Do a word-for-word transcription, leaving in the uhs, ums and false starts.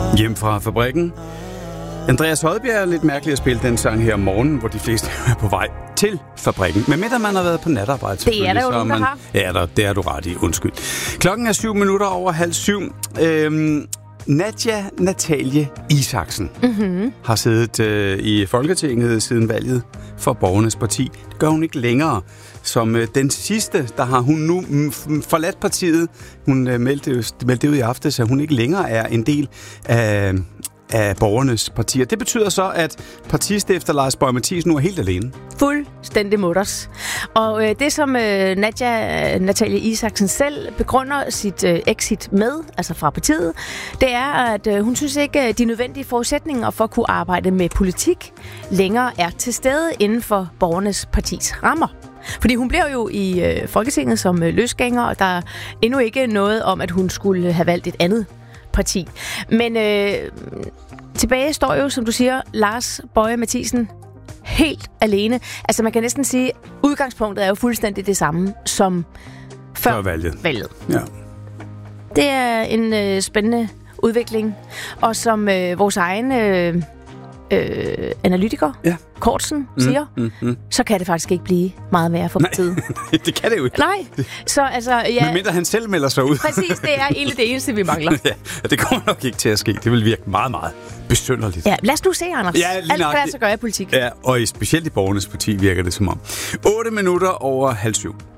Hjem fra fabrikken. Andreas Hodbjerg er lidt mærkeligt at spille den sang her om morgenen, hvor de fleste er på vej til fabrikken. Men med at man har været på natarbejde. Det er der jo nogen, man, der har. Ja, der, det er du ret i. Undskyld. Klokken er syv minutter over halv syv. Øhm, Nadja Natalie Isaksen mm-hmm. har siddet øh, i Folketinget siden valget for Borgernes Parti. Det gør hun ikke længere. Som øh, den sidste, der har hun nu mm, forladt partiet. Hun øh, meldte, meldte ud i aftes, at hun ikke længere er en del af... af Borgernes Partier. Det betyder så, at partistifter Lars Boje Mathiesen nu er helt alene. Fuldstændig mutters. Og øh, det, som øh, Nadja Natalie Isaksen selv begrunder sit øh, exit med, altså fra partiet, det er, at øh, hun synes ikke, at de nødvendige forudsætninger for at kunne arbejde med politik længere er til stede inden for Borgernes Partis rammer. Fordi hun bliver jo i øh, Folketinget som øh, løsgænger, og der er endnu ikke noget om, at hun skulle have valgt et andet parti. Men øh, tilbage står jo, som du siger, Lars Boje Mathiesen helt alene. Altså man kan næsten sige, udgangspunktet er jo fuldstændig det samme som før, før valget. valget. Ja. Det er en øh, spændende udvikling, og som øh, vores egen øh, øh, analytiker, ja. Kortsen, siger, mm, mm, mm. så kan det faktisk ikke blive meget værre for partiet. Nej, det kan det jo ikke. Nej, så altså... Ja, men mindre han selv melder sig ud. Præcis, det er egentlig det eneste, vi mangler. Ja, det kommer nok ikke til at ske. Det vil virke meget, meget besynderligt. Ja, lad os nu se, Anders. Ja, alt kan altså gøre i politik. Ja, og i specielt i Borgernes Parti virker det som om. otte minutter over halv syv.